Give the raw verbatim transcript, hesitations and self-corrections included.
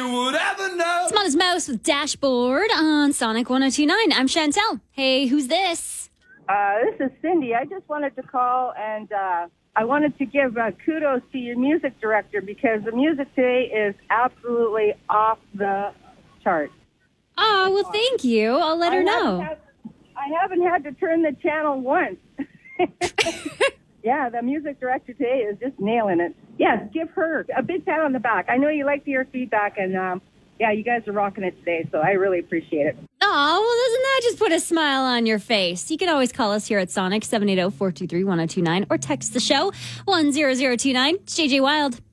would ever know. It's Modest Mouse with Dashboard on Sonic one oh two point nine. I'm Chantel. Hey, who's this? Uh, this is Cindy. I just wanted to call and uh, I wanted to give uh, kudos to your music director because the music today is absolutely off the chart. Oh, well, thank you. I'll let her I know. Haven't had, I haven't had to turn the channel once. Yeah, the music director today is just nailing it. Yes, give her a big pat on the back. I know you like to hear feedback, and um, yeah, you guys are rocking it today, so I really appreciate it. Oh, well, doesn't that just put a smile on your face? You can always call us here at Sonic, seven eight zero, four two three, one zero two nine, or text the show, one zero zero two nine. It's J J Wild.